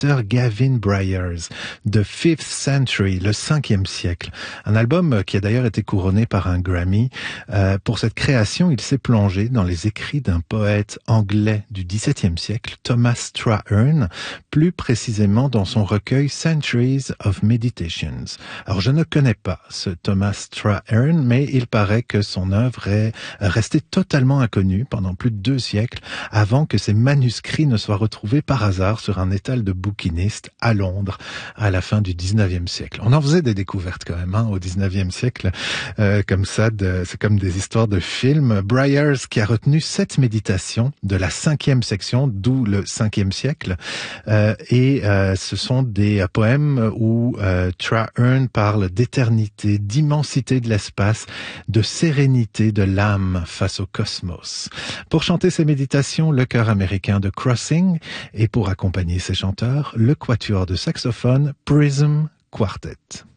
Gavin Bryars, The Fifth Century, le 5e siècle. Un album qui a d'ailleurs été couronné par un Grammy. Pour cette création, il s'est plongé dans les écrits d'un poète anglais du XVIIe siècle, Thomas Traherne, plus précisément dans son recueil Centuries of Meditations. Alors, je ne connais pas ce Thomas Traherne, mais il paraît que son œuvre est restée totalement inconnue pendant plus de 2 siècles avant que ses manuscrits ne soient retrouvés par hasard sur un étal de bouquiniste à Londres à la fin du 19e siècle. On en faisait des découvertes quand même au 19e siècle, comme ça, c'est comme des histoires de films. Bryars qui a retenu 7 méditations de la 5e section, d'où le 5e siècle, et ce sont des poèmes où Traherne parle d'éternité, d'immensité de l'espace, de sérénité de l'âme face au cosmos. Pour chanter ces méditations, le chœur américain de Crossing, et pour accompagner ces chanteurs, le quatuor de saxophone Prism Quartet.